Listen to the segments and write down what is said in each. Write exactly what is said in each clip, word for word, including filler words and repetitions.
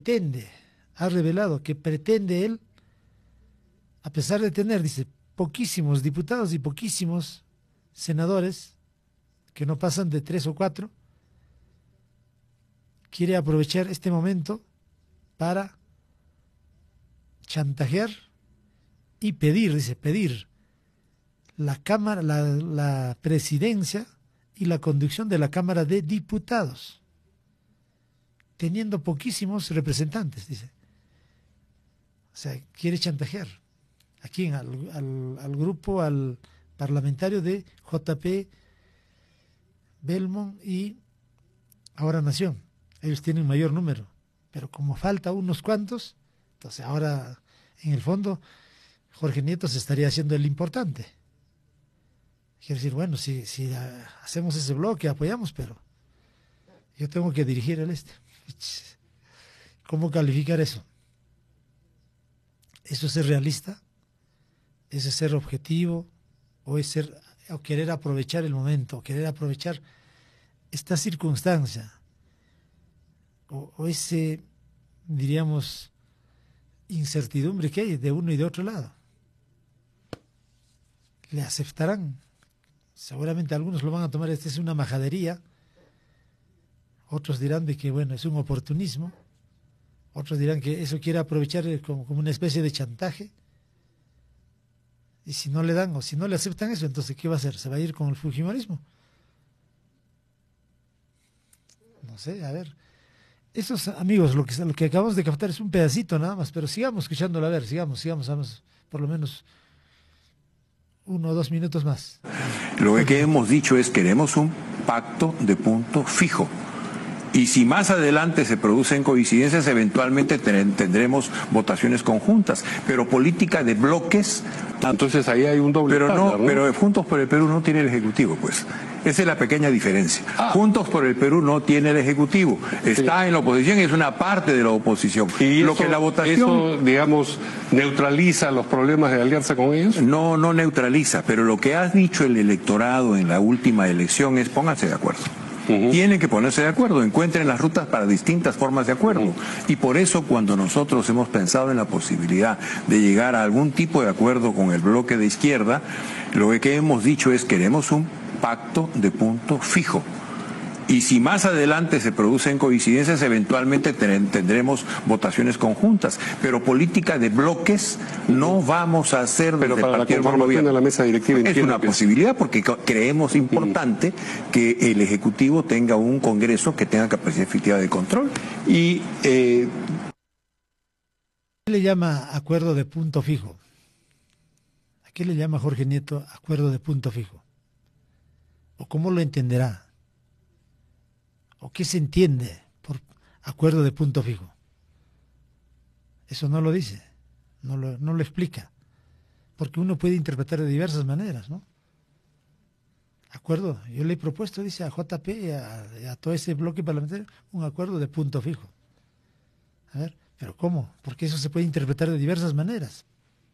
pretende, ha revelado que pretende él, a pesar de tener, dice, poquísimos diputados y poquísimos senadores, que no pasan de tres o cuatro, quiere aprovechar este momento para chantajear y pedir, dice, pedir la Cámara, la, la presidencia y la conducción de la Cámara de Diputados, teniendo poquísimos representantes, dice. O sea, quiere chantajear. ¿A quién? Al, al, al grupo, al parlamentario de J P, Belmont y ahora Nación. Ellos tienen mayor número, pero como falta unos cuantos, entonces ahora, en el fondo, Jorge Nieto se estaría haciendo el importante. Quiere decir, bueno, si, si hacemos ese bloque, apoyamos, pero yo tengo que dirigir el este. ¿Cómo calificar eso? ¿Eso es ser realista? ¿Eso es ser objetivo? ¿O es ser, o querer aprovechar el momento, o querer aprovechar esta circunstancia? ¿O, o ese, diríamos, incertidumbre que hay de uno y de otro lado? ¿Le aceptarán? Seguramente algunos lo van a tomar, esta es una majadería. Otros dirán de que, bueno, es un oportunismo. Otros dirán que eso quiere aprovechar como, como una especie de chantaje. Y si no le dan o si no le aceptan eso, entonces ¿qué va a hacer? ¿Se va a ir con el fujimorismo? No sé, a ver. Esos amigos, lo que, lo que acabamos de captar es un pedacito nada más, pero sigamos escuchándolo, a ver, sigamos, sigamos, vamos, por lo menos uno o dos minutos más. Lo que hemos dicho es queremos un pacto de punto fijo. Y si más adelante se producen coincidencias, eventualmente tendremos votaciones conjuntas. Pero política de bloques... Entonces ahí hay un doble pero estándar, no, ¿no? Pero Juntos por el Perú no tiene el Ejecutivo, pues. Esa es la pequeña diferencia. Ah. Juntos por el Perú no tiene el Ejecutivo. Está sí. en la oposición y es una parte de la oposición. ¿Y Lo eso, que la votación... eso, digamos, neutraliza los problemas de alianza con ellos? No, no neutraliza, pero lo que ha dicho el electorado en la última elección es pónganse de acuerdo. Uh-huh. Tienen que ponerse de acuerdo, encuentren las rutas para distintas formas de acuerdo. Uh-huh. Y por eso cuando nosotros hemos pensado en la posibilidad de llegar a algún tipo de acuerdo con el bloque de izquierda, lo que hemos dicho es queremos un pacto de punto fijo. Y si más adelante se producen coincidencias, eventualmente tendremos votaciones conjuntas. Pero política de bloques no vamos a hacer desde Pero para el la conformación de la mesa directiva es una que... posibilidad porque creemos importante que el Ejecutivo tenga un Congreso que tenga capacidad efectiva de control. Y eh... ¿qué le llama acuerdo de punto fijo? ¿A qué le llama Jorge Nieto acuerdo de punto fijo? ¿O cómo lo entenderá? ¿O qué se entiende por acuerdo de punto fijo? Eso no lo dice, no lo, no lo explica, porque uno puede interpretar de diversas maneras, ¿no? Acuerdo, yo le he propuesto, dice, a J P y a, a todo ese bloque parlamentario, un acuerdo de punto fijo. A ver, ¿pero cómo? Porque eso se puede interpretar de diversas maneras.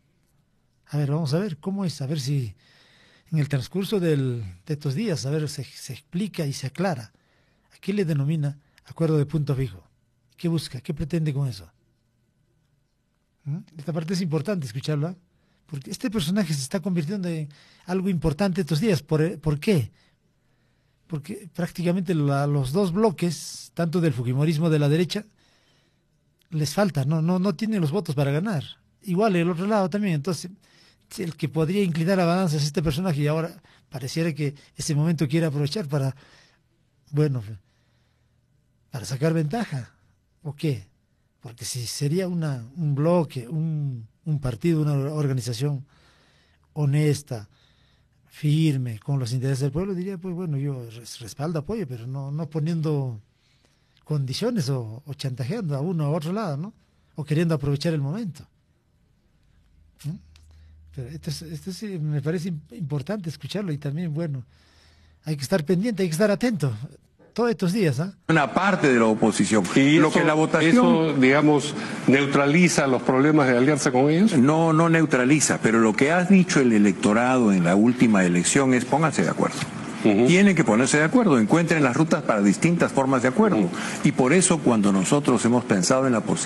A ver, vamos a ver cómo es, a ver si en el transcurso del, de estos días, a ver, se, se explica y se aclara. ¿A qué le denomina acuerdo de punto fijo? ¿Qué busca? ¿Qué pretende con eso? ¿Mm? Esta parte es importante escucharla, porque este personaje se está convirtiendo en algo importante estos días. ¿Por, ¿por qué? Porque prácticamente la, los dos bloques, tanto del fujimorismo de la derecha, les falta, no, no, no tienen los votos para ganar. Igual el otro lado también. Entonces, el que podría inclinar a balanzas este personaje y ahora pareciera que ese momento quiere aprovechar para... Bueno, para sacar ventaja, ¿o qué? Porque si sería una, un bloque, un, un partido, una organización honesta, firme, con los intereses del pueblo, diría, pues bueno, yo respaldo, apoyo, pero no, no poniendo condiciones o, o chantajeando a uno o a otro lado, ¿no? O queriendo aprovechar el momento. ¿Mm? Pero esto, es, esto es, me parece importante escucharlo y también, bueno, hay que estar pendiente, hay que estar atento todos estos días. ¿eh? Una parte de la oposición. ¿Y lo eso, que la votación... eso, digamos, neutraliza los problemas de alianza con ellos? No, no neutraliza, pero lo que ha dicho el electorado en la última elección es pónganse de acuerdo. Uh-huh. Tienen que ponerse de acuerdo, encuentren las rutas para distintas formas de acuerdo. Uh-huh. Y por eso cuando nosotros hemos pensado en la posibilidad